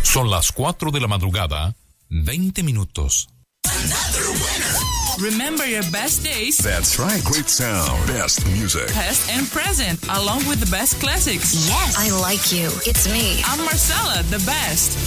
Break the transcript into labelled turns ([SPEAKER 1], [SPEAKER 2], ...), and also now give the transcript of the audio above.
[SPEAKER 1] Son las 4 de la madrugada, 20 minutos.
[SPEAKER 2] Remember your best days.
[SPEAKER 3] That's right. Great sound. Best music.
[SPEAKER 2] Past and present, along with the best classics.
[SPEAKER 4] Yes, I like you. It's me.
[SPEAKER 2] I'm Marcella, the best.